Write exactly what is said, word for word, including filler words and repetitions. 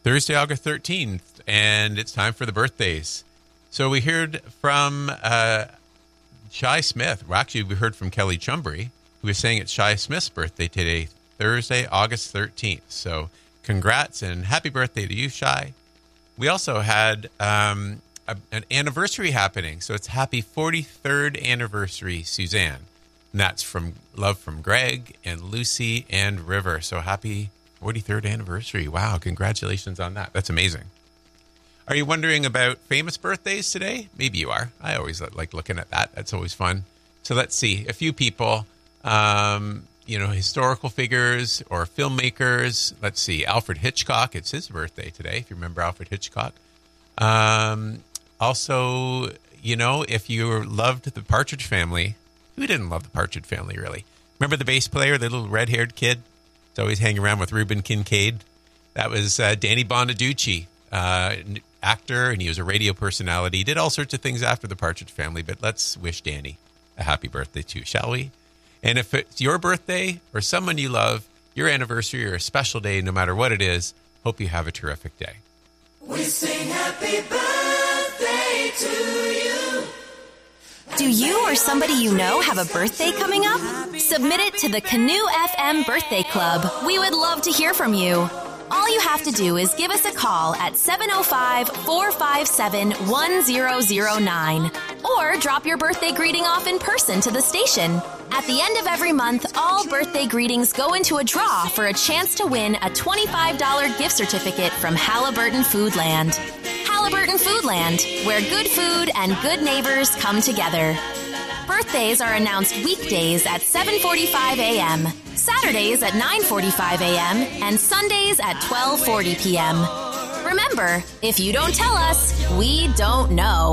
Thursday, August thirteenth, and it's time for the birthdays. So we heard from uh, Shy Smith. Well, actually, we heard from Kelly Chumbry, who was saying it's Shy Smith's birthday today, Thursday, August thirteenth. So congrats and happy birthday to you, Shy. We also had um, a, an anniversary happening. So it's happy forty-third anniversary, Suzanne. And that's from love from Greg and Lucy and River. So happy forty-third anniversary. Wow, congratulations on that. That's amazing. Are you wondering about famous birthdays today? Maybe you are. I always like looking at that. That's always fun. So let's see. A few people, um, you know, historical figures or filmmakers. Let's see. Alfred Hitchcock. It's his birthday today, if you remember Alfred Hitchcock. Um, also, you know, if you loved the Partridge Family, who didn't love the Partridge Family, really? Remember the bass player, the little red-haired kid? He's always hanging around with Reuben Kincaid. That was uh, Danny Bonaducci, uh, actor, and he was a radio personality. He did all sorts of things after the Partridge Family, but let's wish Danny a happy birthday too, shall we? And if it's your birthday or someone you love, your anniversary or a special day, no matter what it is, hope you have a terrific day. We sing happy birthday to you. Do you or somebody you know have a birthday coming up? Submit it to the Canoe F M Birthday Club. We would love to hear from you. All you have to do is give us a call at seven oh five, four five seven, one oh oh nine or drop your birthday greeting off in person to the station. At the end of every month, all birthday greetings go into a draw for a chance to win a twenty-five dollars gift certificate from Halliburton Foodland. Halliburton Foodland, where good food and good neighbors come together. Birthdays are announced weekdays at seven forty-five a.m., Saturdays at nine forty-five a.m., and Sundays at twelve forty p.m. Remember, if you don't tell us, we don't know.